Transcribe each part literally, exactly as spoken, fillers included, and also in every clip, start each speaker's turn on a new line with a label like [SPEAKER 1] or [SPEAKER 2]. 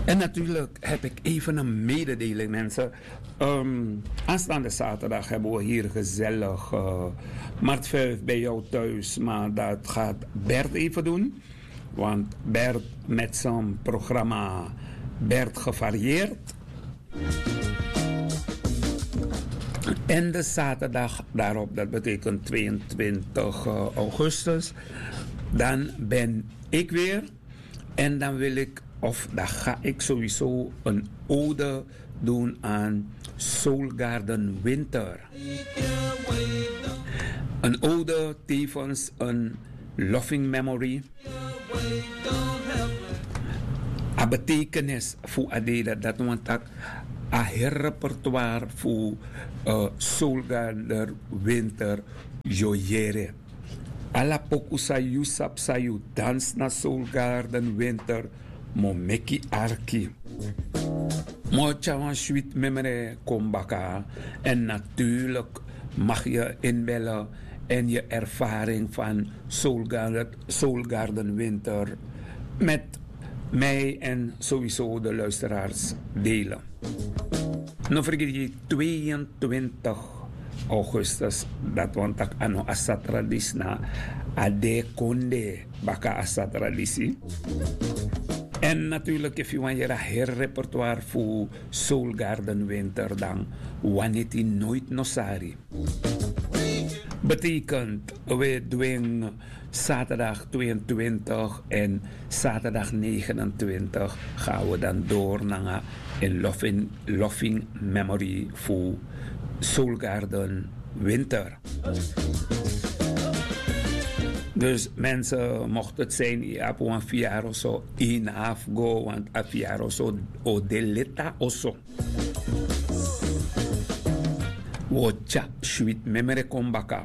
[SPEAKER 1] En natuurlijk heb ik even een mededeling, mensen. Um, aanstaande zaterdag hebben we hier gezellig uh, Mart vijf bij jou thuis. Maar dat gaat Bert even doen. Want Bert met zijn programma Bert gevarieerd. En de zaterdag daarop, dat betekent tweeëntwintig augustus. Dan ben ik weer. En dan wil ik, of dan ga ik sowieso een ode doen aan Soul Garden Winter. Een ode, tevens een loving memory. A betekenis voor Adela, dat want ik a repertoire voor uh, Soul Garden Winter joyere. Alla poku sayu sap sayu dans na Soul Garden Winter momeki arki. Mocha van sweet memory kombaka. En natuurlijk mag je inbellen en je ervaring van Soul Garden, Soul Garden Winter met mij en sowieso de luisteraars delen. Nou vergeet je tweeëntwintig augustus, dat want ik ano asa tradis na ade konde baka asa tradisi. En natuurlijk, if je want je een repertoire voor Soul Garden Winter, dan wanneer die nooit nosari. Betekent, we doen zaterdag tweeëntwintig en zaterdag negenentwintig gaan we dan door naar een loving, loving memory voor Soul Garden Winter. Dus mensen, mocht het zijn, je hebt een vier of zo in afgo, want een vier of zo, o deleta of zo. Wotja, sweet memory kombaka.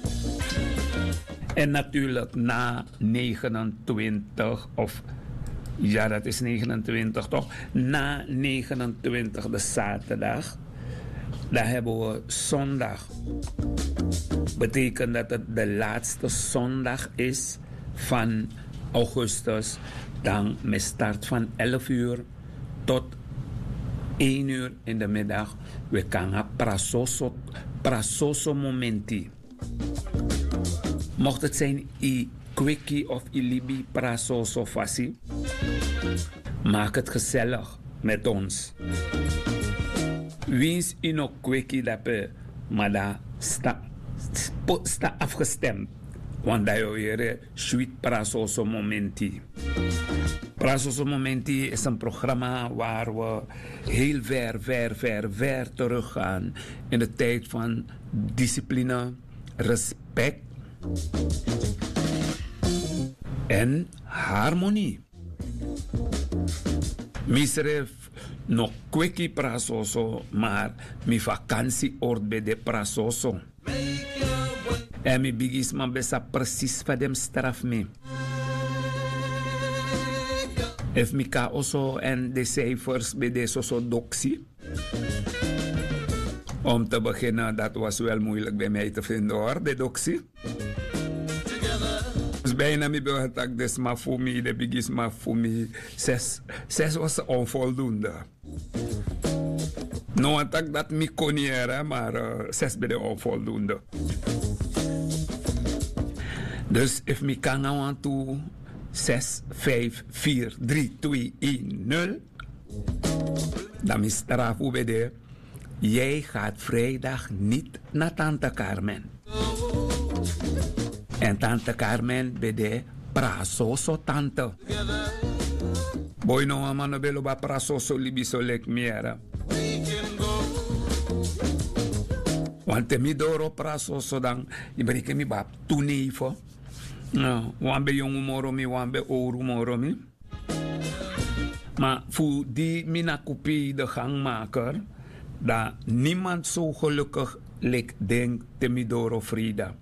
[SPEAKER 1] En natuurlijk na negenentwintig, of ja, dat is negenentwintig toch? Na negenentwintig, de zaterdag, dan hebben we zondag. Betekent dat het de laatste zondag is van augustus. Dan met start van elf uur tot één uur in de middag. We gaan prasoso, prasoso momenti. Mocht het zijn i quickie of i libi prasoso fasi, maak het gezellig met ons. Wiens in ook quickie dat we, maar daar sta, sta afgestemd. Want dat je weer sweet prasoso momenti. Prasoso momenti is een programma waar we heel ver, ver, ver, ver teruggaan in de tijd van discipline, respect en harmonie. Misref no kweki prasoso, maar mi vakantie oort bij de prasoso. En mi bigis man besa precies van dem straf me. If mi ka oso en de cijfers bij de soso doxie. Om te beginnen, dat was wel moeilijk bij mij te vinden hoor, de doxie. Dus bijna mi behatak des ma voor me, de bigis ma voor me. Zes, zes was onvoldoende. Nou, attack dat mi kon niet er, maar uh, zes bij de onvoldoende. Dus if mi kan nou aan toe, zes, vijf, vier, drie, twee, één, nul. Dan is straf bij de. Jij gaat vrijdag niet naar Tante Carmen. En Tante Carmen bij de prasoso tante. Boy no man belo ba prasoso libiso lek miera. Want te mi doro prasoso dan ibrike mi ba tunifo. No, wambe jongu moro mi wambe oru moro mi. Maar voor die minakupi de gangmaker, dat niemand zo gelukkig lijkt denkt Temidoro Frida.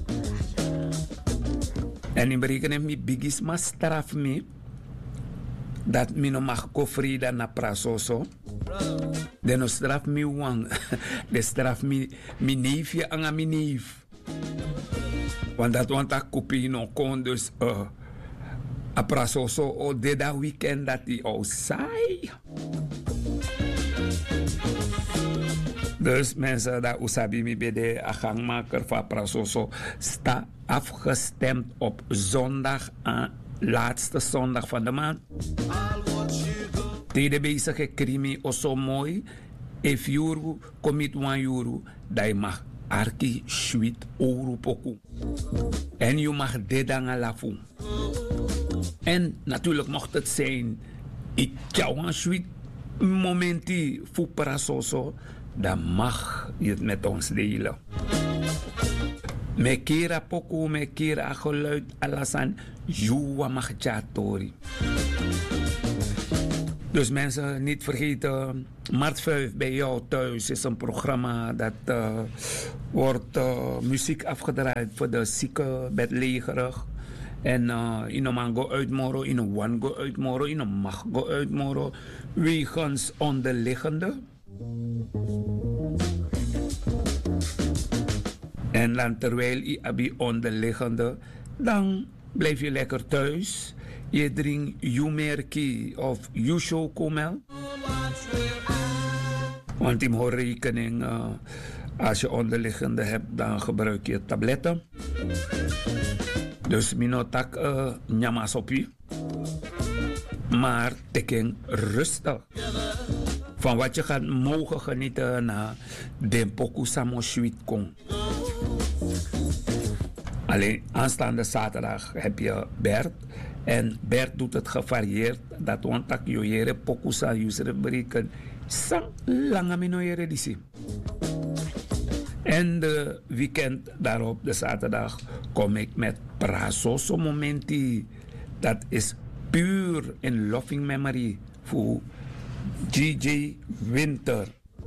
[SPEAKER 1] En in berekening mi bigis ma straf me dat mi no mag ko Frida na prasoso. De no straf mi wang, de straf mi mi neefje anga mi neef. Want dat want ik kopie no kon dus uh, Aprasoso o deda weekend dat die o saai. Dus mensen dat usabi mi bede a gangmaker van Prasoso sta afgestemd op zondag aan laatste zondag van de maand. Tede bezige krimi o zo mooi. If juru komit wan juru, dat je mag arki sweet oru poku. En je mag dedanga lafu. En natuurlijk mocht het zijn, ik jou een sweet momenti fu Prasoso, dan mag je het met ons delen. Me kera poku, me kera geluid, alasan, juwa mag chatori. Dus mensen, niet vergeten, Maart vijf bij jou thuis is een programma dat uh, wordt uh, muziek afgedraaid voor de zieke, bedlegerig. En uh, in een man go uit moro, in een one go uit moro, in een mag go uit moro. Wegens onderliggende. En dan terwijl je abi onderliggende, dan blijf je lekker thuis. Je drinkt Jumerki of Jushokomel. Want in hoor rekening, uh, als je onderliggende hebt, dan gebruik je tabletten. Dus minotak uh, nyamasopie. Maar teken rustig. Van wat je gaat mogen genieten na Dempoku Samo Sweet Kong. Alleen aanstaande zaterdag heb je Bert. En Bert doet het gevarieerd. Dat want ik joyere pokusa user bereken. Sang lange minoyere disi. En de weekend daarop, de zaterdag, kom ik met Prasoso momenti. Dat is puur in loving memory voor G J Winter.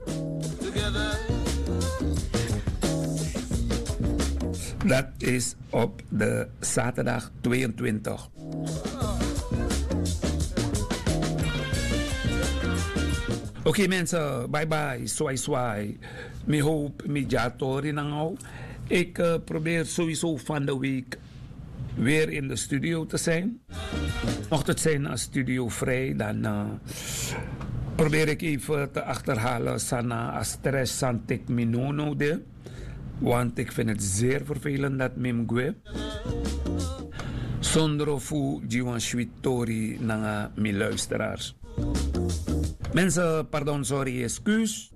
[SPEAKER 1] Dat is op de zaterdag tweeëntwintig. Oké okay, mensen, bye bye, swai swai. Ik hoop met jatori nou. Ik uh, probeer sowieso van de week weer in de studio te zijn. Mocht het zijn als studio vrij, dan uh, probeer ik even te achterhalen sana als stress santik minono de. Want ik vind het zeer vervelend dat mim gwe. Zonder fu jiwan switori naar mijn luisteraars. Mensen, pardon, sorry, excuus.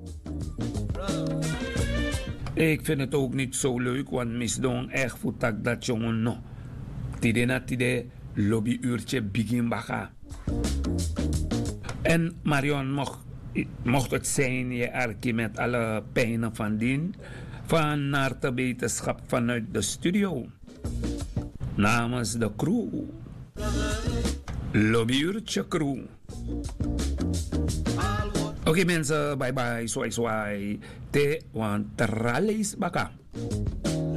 [SPEAKER 1] Ik vind het ook niet zo leuk, want misdon echt voetak dat jongen no. Tide na tide lobbyuurtje begin baga. En Marion, mocht, mocht het zijn je arkie met alle pijnen van dien, van naar de wetenschap vanuit de studio. Namens de crew. Lobbyuurtje crew. Oké okay, mensen, bye bye, swai swai. Te want traleis baka.